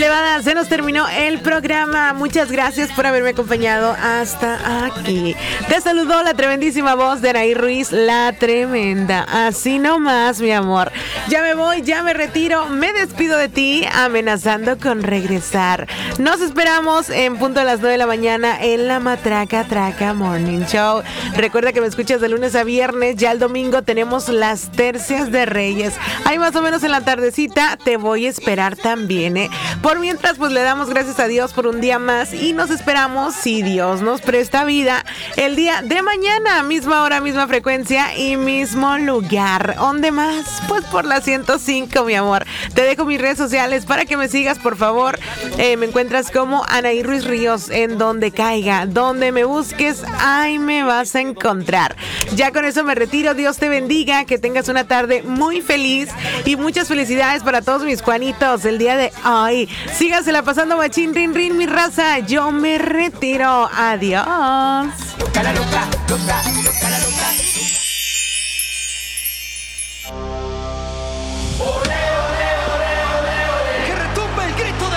Plebada, se nos terminó el programa. Muchas gracias por haberme acompañado hasta aquí. Te saludó la tremendísima voz de Anaí Ruiz, la tremenda. Así nomás, mi amor. Ya me voy, ya me retiro, me despido de ti, amenazando con regresar. Nos esperamos en punto a las 9 de la mañana en la Matraca Traca Morning Show. Recuerda que me escuchas de lunes a viernes. Ya el domingo tenemos las tercias de Reyes. Ahí más o menos en la tardecita te voy a esperar también, ¿eh? Por mientras, pues le damos gracias a Dios por un día más y nos esperamos, si Dios nos presta vida, el día de mañana, misma hora, misma frecuencia y mismo lugar. ¿Dónde más? Pues por la 105, mi amor. Te dejo mis redes sociales para que me sigas, por favor. Me encuentras como Anaí Ruiz Ríos, en donde caiga, donde me busques, ahí me vas a encontrar. Ya con eso me retiro. Dios te bendiga, que tengas una tarde muy feliz y muchas felicidades para todos mis Juanitos el día de hoy. Sígasela pasando machín, rin, rin, mi raza. Yo me retiro. Adiós.